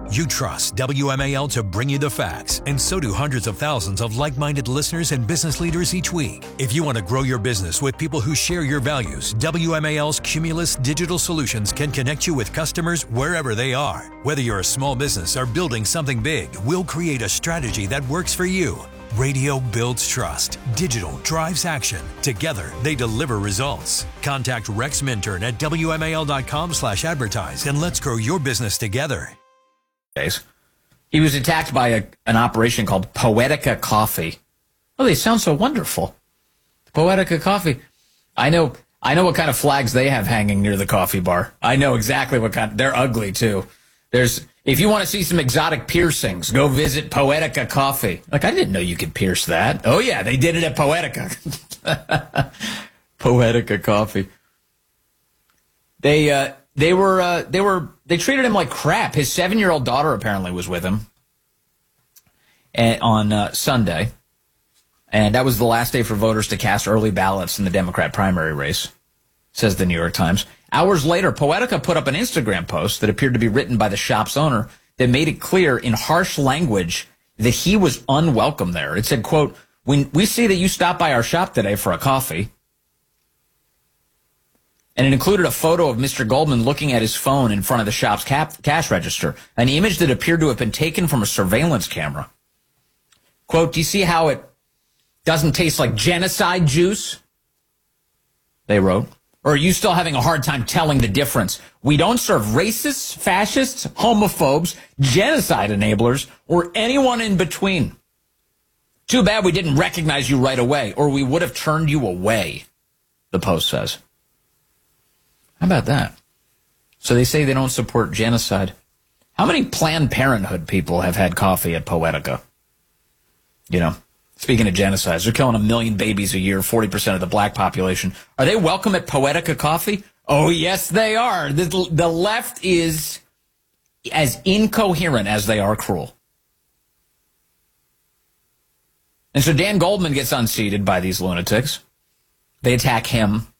You trust WMAL to bring you the facts, and so do hundreds of thousands of like-minded listeners and business leaders each week. If you want to grow your business with people who share your values, WMAL's Cumulus Digital Solutions can connect you with customers wherever they are. Whether you're a small business or building something big, we'll create a strategy that works for you. Radio builds trust. Digital drives action. Together, they deliver results. Contact Rex Minturn at WMAL.com/advertise and let's grow your business together. He was attacked by an operation called Poetica Coffee. Oh, they sound so wonderful. Poetica Coffee. I know what kind of flags they have hanging near the coffee bar. I know exactly what kind. They're ugly, too. If you want to see some exotic piercings, go visit Poetica Coffee. Like, I didn't know you could pierce that. Oh, yeah, they did it at Poetica. Poetica Coffee. They treated him like crap. His 7-year-old daughter apparently was with him on Sunday. And that was the last day for voters to cast early ballots in the Democrat primary race, says the New York Times. Hours later, Poetica put up an Instagram post that appeared to be written by the shop's owner that made it clear in harsh language that he was unwelcome there. It said, quote, "When we see that you stopped by our shop today for a coffee." And it included a photo of Mr. Goldman looking at his phone in front of the shop's cash register, an image that appeared to have been taken from a surveillance camera. Quote, "Do you see how it doesn't taste like genocide juice?" They wrote. "Or are you still having a hard time telling the difference? We don't serve racists, fascists, homophobes, genocide enablers, or anyone in between. Too bad we didn't recognize you right away, or we would have turned you away," the post says. How about that? So they say they don't support genocide. How many Planned Parenthood people have had coffee at Poetica? You know, speaking of genocides, they're killing 1 million babies a year, 40% of the black population. Are they welcome at Poetica Coffee? Oh, yes, they are. The left is as incoherent as they are cruel. And so Dan Goldman gets unseated by these lunatics. They attack him.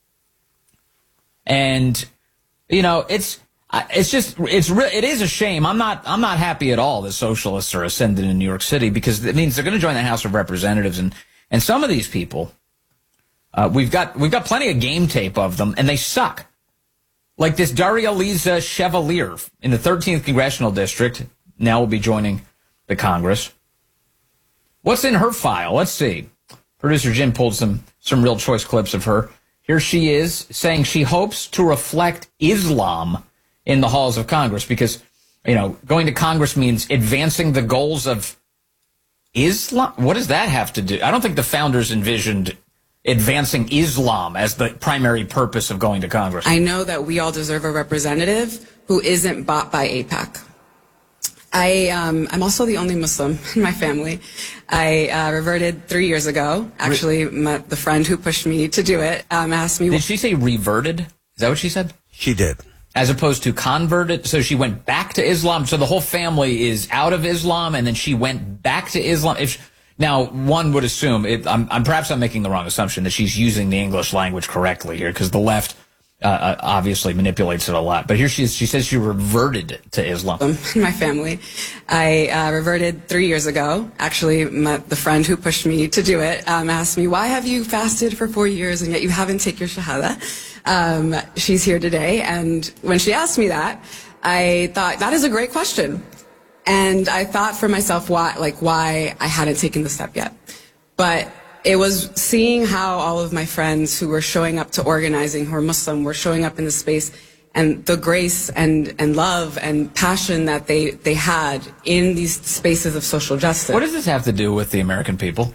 And, you know, it is a shame. I'm not happy at all that socialists are ascending in New York City, because it means they're going to join the House of Representatives. And some of these people, we've got plenty of game tape of them, and they suck. Like this Daria-Liza Chevalier in the 13th Congressional District, now will be joining the Congress. What's in her file? Let's see. Producer Jim pulled some real choice clips of her. Here she is saying she hopes to reflect Islam in the halls of Congress because, you know, going to Congress means advancing the goals of Islam. What does that have to do? I don't think the founders envisioned advancing Islam as the primary purpose of going to Congress. I know that we all deserve a representative who isn't bought by AIPAC. I'm also the only Muslim in my family. I reverted 3 years ago. Actually, the friend who pushed me to do it asked me... Did she say reverted? Is that what she said? She did. As opposed to converted? So she went back to Islam? So the whole family is out of Islam, and then she went back to Islam? Now, one would assume, perhaps I'm making the wrong assumption, that she's using the English language correctly here, because the left... obviously manipulates it a lot. But here she is. She says she reverted to Islam. In my family. I reverted 3 years ago. Actually, the friend who pushed me to do it asked me, "Why have you fasted for 4 years and yet you haven't taken your shahada?" She's here today. And when she asked me that, I thought, that is a great question. And I thought for myself why I hadn't taken the step yet. But it was seeing how all of my friends who were showing up to organizing, who are Muslim, were showing up in the space, and the grace and love and passion that they had in these spaces of social justice. What does this have to do with the American people?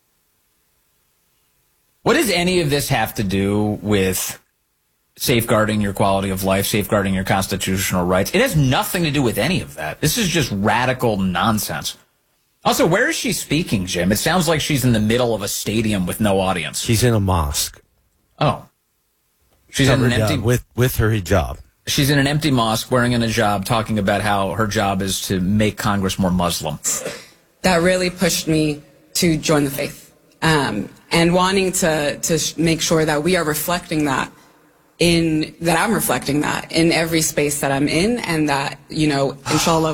What does any of this have to do with safeguarding your quality of life, safeguarding your constitutional rights? It has nothing to do with any of that. This is just radical nonsense. Also, where is she speaking, Jim? It sounds like she's in the middle of a stadium with no audience. She's in a mosque. Oh. She's in an empty... with her hijab. She's in an empty mosque wearing a hijab, talking about how her job is to make Congress more Muslim. That really pushed me to join the faith. And wanting to make sure that we are reflecting that I'm reflecting that in every space that I'm in, and that, you know, inshallah,